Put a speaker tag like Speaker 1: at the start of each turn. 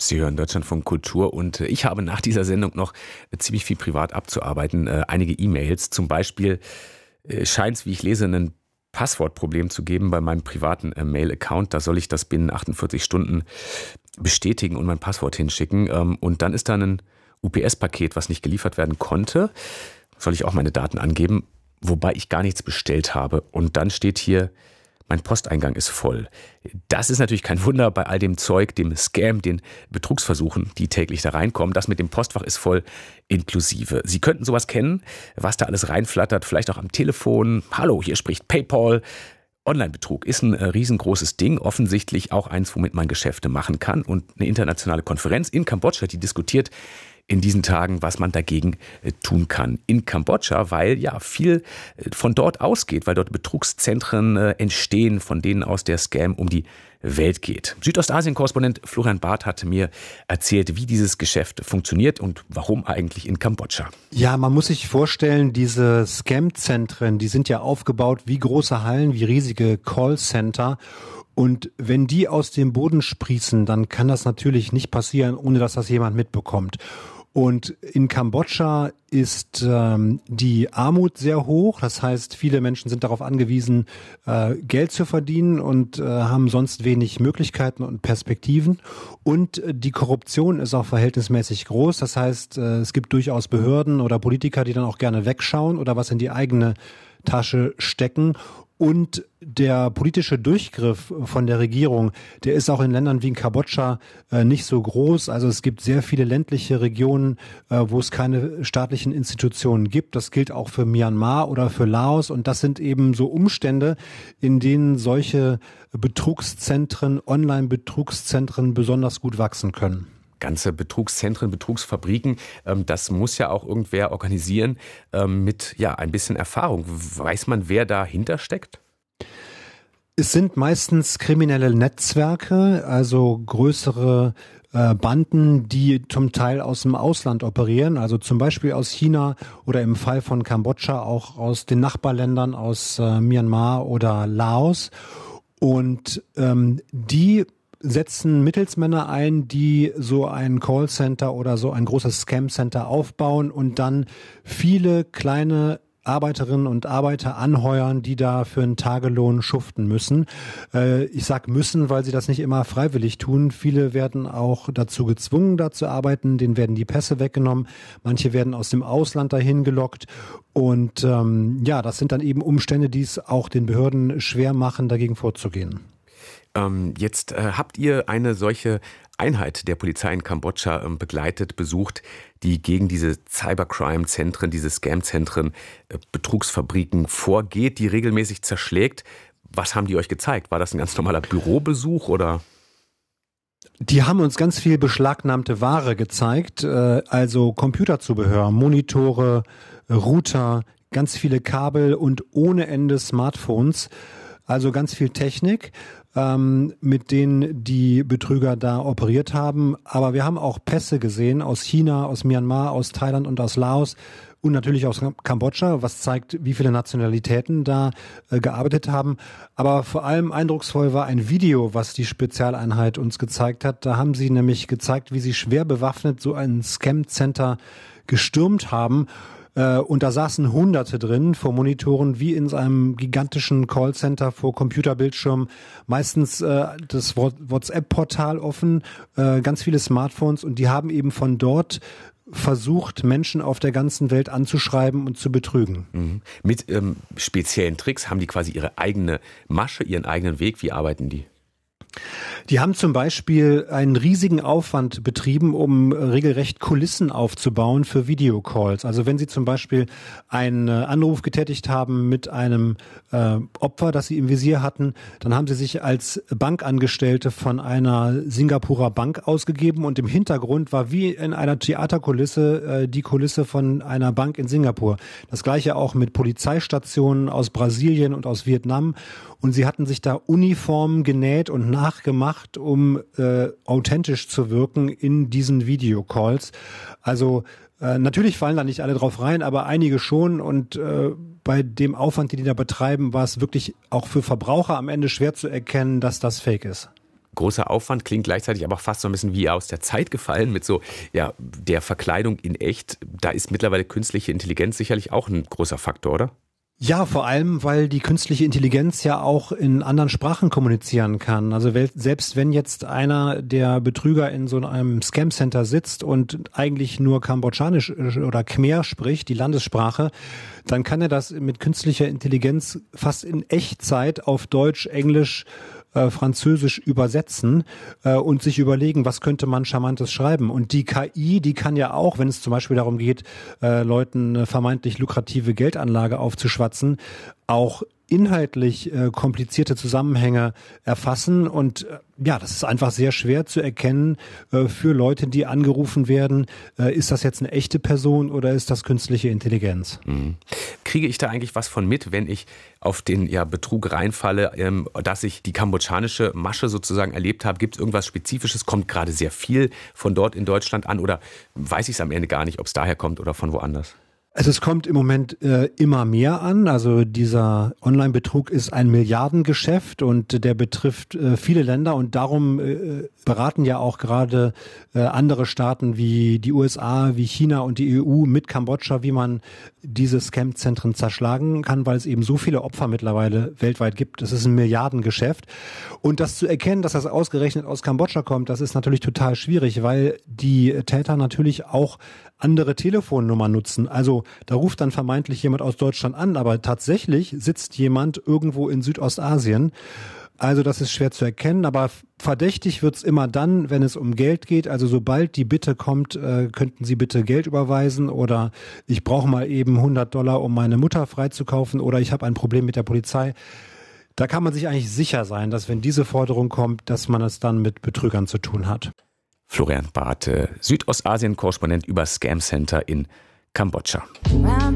Speaker 1: Sie hören Deutschlandfunk Kultur und ich habe nach dieser Sendung noch ziemlich viel privat abzuarbeiten. Einige E-Mails, zum Beispiel scheint es, wie ich lese, ein Passwortproblem zu geben bei meinem privaten Mail-Account. Da soll ich das binnen 48 Stunden bestätigen und mein Passwort hinschicken. Und dann ist da ein UPS-Paket, was nicht geliefert werden konnte. Soll ich auch meine Daten angeben, wobei ich gar nichts bestellt habe. Und dann steht hier, mein Posteingang ist voll. Das ist natürlich kein Wunder bei all dem Zeug, dem Scam, den Betrugsversuchen, die täglich da reinkommen. Das mit dem Postfach ist voll inklusive. Sie könnten sowas kennen, was da alles reinflattert, vielleicht auch am Telefon. Hallo, hier spricht PayPal. Online-Betrug ist ein riesengroßes Ding, offensichtlich auch eins, womit man Geschäfte machen kann. Und eine internationale Konferenz in Kambodscha, die diskutiert in diesen Tagen, was man dagegen tun kann. In Kambodscha, weil ja viel von dort ausgeht, weil dort Betrugszentren entstehen, von denen aus der Scam um die Welt geht. Südostasien-Korrespondent Florian Barth hat mir erzählt, wie dieses Geschäft funktioniert und warum eigentlich in Kambodscha.
Speaker 2: Ja, man muss sich vorstellen, diese Scam-Zentren, die sind ja aufgebaut wie große Hallen, wie riesige Callcenter. Und wenn die aus dem Boden sprießen, dann kann das natürlich nicht passieren, ohne dass das jemand mitbekommt. Und in Kambodscha ist die Armut sehr hoch. Das heißt, viele Menschen sind darauf angewiesen, Geld zu verdienen und haben sonst wenig Möglichkeiten und Perspektiven. Und die Korruption ist auch verhältnismäßig groß. Das heißt, es gibt durchaus Behörden oder Politiker, die dann auch gerne wegschauen oder was in die eigene Tasche stecken. Und der politische Durchgriff von der Regierung, der ist auch in Ländern wie in Kambodscha nicht so groß. Also es gibt sehr viele ländliche Regionen, wo es keine staatlichen Institutionen gibt. Das gilt auch für Myanmar oder für Laos. Und das sind eben so Umstände, in denen solche Betrugszentren, Online-Betrugszentren besonders gut wachsen können.
Speaker 1: Ganze Betrugszentren, Betrugsfabriken, das muss ja auch irgendwer organisieren mit ein bisschen Erfahrung. Weiß man, wer dahinter steckt?
Speaker 2: Es sind meistens kriminelle Netzwerke, also größere Banden, die zum Teil aus dem Ausland operieren, also zum Beispiel aus China oder im Fall von Kambodscha auch aus den Nachbarländern, aus Myanmar oder Laos. Und die setzen Mittelsmänner ein, die so ein Callcenter oder so ein großes Scam-Center aufbauen und dann viele kleine Arbeiterinnen und Arbeiter anheuern, die da für einen Tagelohn schuften müssen. Ich sag müssen, weil sie das nicht immer freiwillig tun. Viele werden auch dazu gezwungen, da zu arbeiten. Denen werden die Pässe weggenommen. Manche werden aus dem Ausland dahin gelockt. Und das sind dann eben Umstände, die es auch den Behörden schwer machen, dagegen vorzugehen.
Speaker 1: Jetzt habt ihr eine solche Einheit der Polizei in Kambodscha begleitet, besucht, die gegen diese Cybercrime-Zentren, diese Scam-Zentren, Betrugsfabriken vorgeht, die regelmäßig zerschlägt. Was haben die euch gezeigt? War das ein ganz normaler Bürobesuch oder?
Speaker 2: Die haben uns ganz viel beschlagnahmte Ware gezeigt, also Computerzubehör, Monitore, Router, ganz viele Kabel und ohne Ende Smartphones, also ganz viel Technik, mit denen die Betrüger da operiert haben. Aber wir haben auch Pässe gesehen aus China, aus Myanmar, aus Thailand und aus Laos und natürlich aus Kambodscha, was zeigt, wie viele Nationalitäten da gearbeitet haben. Aber vor allem eindrucksvoll war ein Video, was die Spezialeinheit uns gezeigt hat. Da haben sie nämlich gezeigt, wie sie schwer bewaffnet so ein Scam-Center gestürmt haben. Und da saßen Hunderte drin vor Monitoren, wie in einem gigantischen Callcenter vor Computerbildschirmen. Meistens das WhatsApp-Portal offen, ganz viele Smartphones. Und die haben eben von dort versucht, Menschen auf der ganzen Welt anzuschreiben und zu betrügen.
Speaker 1: Mhm. Mit speziellen Tricks haben die quasi ihre eigene Masche, ihren eigenen Weg. Wie arbeiten die?
Speaker 2: Die haben zum Beispiel einen riesigen Aufwand betrieben, um regelrecht Kulissen aufzubauen für Videocalls. Also wenn Sie zum Beispiel einen Anruf getätigt haben mit einem Opfer, das Sie im Visier hatten, dann haben Sie sich als Bankangestellte von einer Singapurer Bank ausgegeben und im Hintergrund war wie in einer Theaterkulisse die Kulisse von einer Bank in Singapur. Das gleiche auch mit Polizeistationen aus Brasilien und aus Vietnam. Und sie hatten sich da Uniformen genäht und nachgemacht, um authentisch zu wirken in diesen Videocalls. Also natürlich fallen da nicht alle drauf rein, aber einige schon. Und bei dem Aufwand, den die da betreiben, war es wirklich auch für Verbraucher am Ende schwer zu erkennen, dass das Fake ist.
Speaker 1: großer Aufwand, klingt gleichzeitig aber fast so ein bisschen wie aus der Zeit gefallen mit so, ja, der Verkleidung in echt. Da ist mittlerweile künstliche Intelligenz sicherlich auch ein großer Faktor, oder?
Speaker 2: Ja, vor allem, weil die künstliche Intelligenz ja auch in anderen Sprachen kommunizieren kann. Also selbst wenn jetzt einer der Betrüger in so einem Scam-Center sitzt und eigentlich nur Kambodschanisch oder Khmer spricht, die Landessprache, dann kann er das mit künstlicher Intelligenz fast in Echtzeit auf Deutsch, Englisch, Französisch übersetzen und sich überlegen, was könnte man Charmantes schreiben. Und die KI, die kann ja auch, wenn es zum Beispiel darum geht, Leuten eine vermeintlich lukrative Geldanlage aufzuschwatzen, auch inhaltlich komplizierte Zusammenhänge erfassen. Und ja, das ist einfach sehr schwer zu erkennen für Leute, die angerufen werden. Ist das jetzt eine echte Person oder ist das künstliche Intelligenz?
Speaker 1: Mhm. Kriege ich da eigentlich was von mit, wenn ich auf den Betrug reinfalle, dass ich die kambodschanische Masche sozusagen erlebt habe? Gibt es irgendwas Spezifisches? Kommt gerade sehr viel von dort in Deutschland an oder weiß ich es am Ende gar nicht, ob es daher kommt oder von woanders?
Speaker 2: Also es kommt im Moment immer mehr an. Also dieser Online-Betrug ist ein Milliardengeschäft und der betrifft viele Länder und darum beraten ja auch gerade andere Staaten wie die USA, wie China und die EU mit Kambodscha, wie man diese Scam-Zentren zerschlagen kann, weil es eben so viele Opfer mittlerweile weltweit gibt. Es ist ein Milliardengeschäft. Und das zu erkennen, dass das ausgerechnet aus Kambodscha kommt, das ist natürlich total schwierig, weil die Täter natürlich auch andere Telefonnummern nutzen. Also da ruft dann vermeintlich jemand aus Deutschland an, aber tatsächlich sitzt jemand irgendwo in Südostasien. Also das ist schwer zu erkennen, aber verdächtig wird's immer dann, wenn es um Geld geht. Also sobald die Bitte kommt, könnten Sie bitte Geld überweisen oder ich brauche mal eben $100, um meine Mutter freizukaufen oder ich habe ein Problem mit der Polizei. Da kann man sich eigentlich sicher sein, dass wenn diese Forderung kommt, dass man es dann mit Betrügern zu tun hat.
Speaker 1: Florian Barth, Südostasien-Korrespondent über Scam Center in Kambodscha.